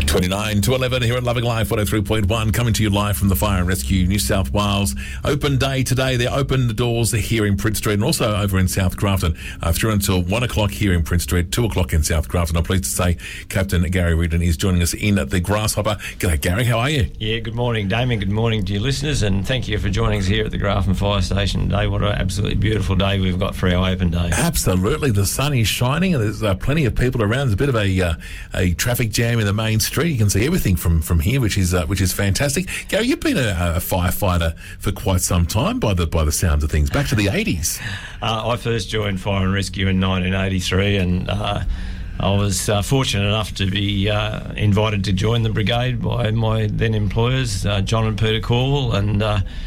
29 to 11 here at Loving Life 103.1, coming to you live from the Fire and Rescue New South Wales Open Day today. They open the doors here in Prince Street and also over in South Grafton through until 1 o'clock here in Prince Street, 2 o'clock in South Grafton. I'm pleased to say Captain Gary Rigdon is joining us in the Grasshopper. G'day, Gary. How are you? Yeah, good morning, Damien. Good morning to your listeners, and thank you for joining us here at the Grafton Fire Station today. What an absolutely beautiful day we've got for our Open Day. Absolutely. The sun is shining and there's plenty of people around. There's a bit of a traffic jam in the main street. You can see everything from here, which is fantastic. Gary, you've been a firefighter for quite some time by the sounds of things, back to the 80s. I first joined Fire and Rescue in 1983, and I was fortunate enough to be invited to join the brigade by my then employers, John and Peter Corwell, and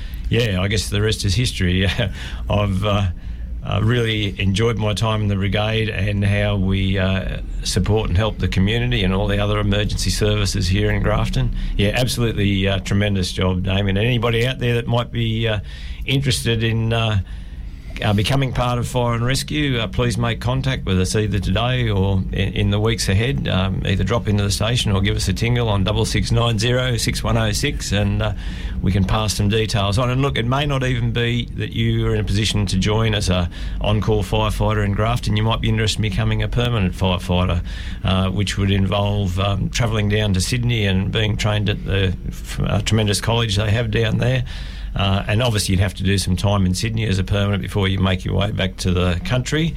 I guess the rest is history. I've really enjoyed my time in the brigade and how we support and help the community and all the other emergency services here in Grafton. Yeah, absolutely tremendous job, Damien. And anybody out there that might be interested in becoming part of Fire and Rescue, please make contact with us either today or in the weeks ahead. Either drop into the station or give us a tingle on 6690 6106 and we can pass some details on. And look, it may not even be that you are in a position to join as a on-call firefighter in Grafton. You might be interested in becoming a permanent firefighter, which would involve travelling down to Sydney and being trained at the tremendous college they have down there. And obviously you'd have to do some time in Sydney as a permanent before you make your way back to the country.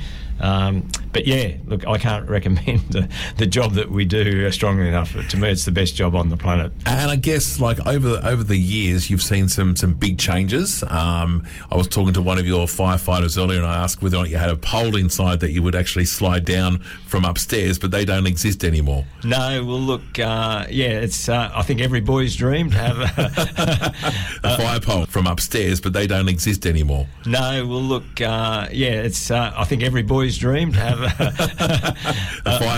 But yeah, look, I can't recommend the job that we do strongly enough. To me, it's the best job on the planet. And I guess, like, over the years, you've seen some big changes. I was talking to one of your firefighters earlier, and I asked whether or not you had a pole inside that you would actually slide down from upstairs, but they don't exist anymore. No, well, look, it's I think every boy's dream to have a fire pole from upstairs, but they don't exist anymore. No, well, look, it's I think every boy's dream to have a fire